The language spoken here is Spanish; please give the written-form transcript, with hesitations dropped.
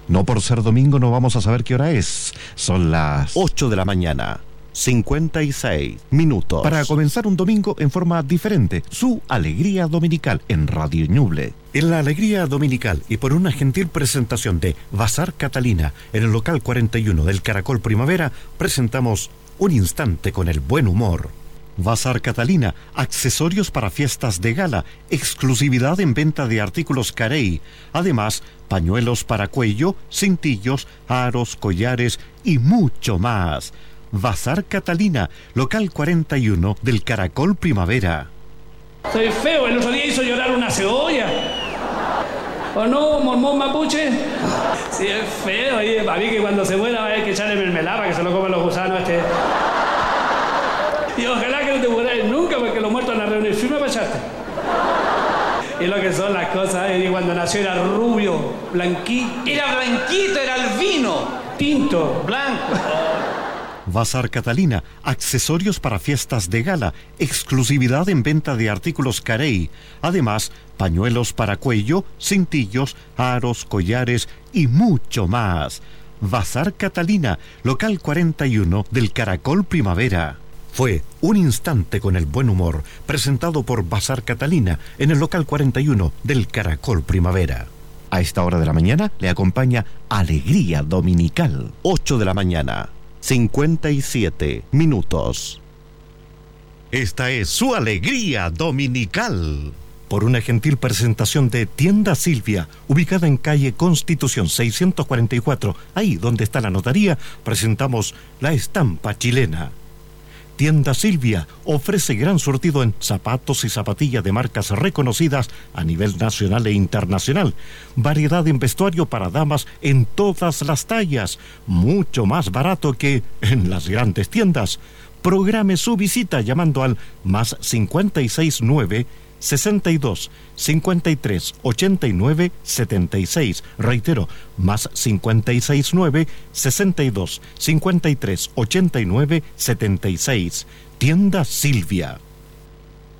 No por ser domingo no vamos a saber qué hora es. Son las 8 de la mañana, 56 minutos. Para comenzar un domingo en forma diferente, su Alegría Dominical en Radio Ñuble. En la Alegría Dominical y por una gentil presentación de Bazar Catalina en el local 41 del Caracol Primavera, presentamos Un Instante con el Buen Humor. Bazar Catalina, accesorios para fiestas de gala, exclusividad en venta de artículos Carey, además pañuelos para cuello, cintillos, aros, collares y mucho más. Bazar Catalina, local 41 del Caracol Primavera. Soy feo, el otro día hizo llorar una cebolla. ¿O no, mormón mapuche? Sí, es feo, y para mí que cuando se muera va a haber que echarle mermelada para que se lo coman los gusanos Y ojalá que no te mueras nunca, porque los muertos van a reunir firme para echarte. Y lo que son las cosas, y cuando nació era rubio, blanquito. Era blanquito, era albino. Tinto. Blanco. Bazar Catalina, accesorios para fiestas de gala, exclusividad en venta de artículos Carey, además pañuelos para cuello, cintillos, aros, collares y mucho más. Bazar Catalina, local 41 del Caracol Primavera. Fue Un Instante con el Buen Humor, presentado por Bazar Catalina en el local 41 del Caracol Primavera. A esta hora de la mañana le acompaña Alegría Dominical. 8 de la mañana, 57 minutos. Esta es su Alegría Dominical. Por una gentil presentación de Tienda Silvia, ubicada en calle Constitución 644, ahí donde está la notaría, presentamos la estampa chilena. Tienda Silvia ofrece gran surtido en zapatos y zapatillas de marcas reconocidas a nivel nacional e internacional. Variedad en vestuario para damas en todas las tallas. Mucho más barato que en las grandes tiendas. Programe su visita llamando al más 569 62 53 89 76. Reitero, más 569 62 53 89 76. Tienda Silvia.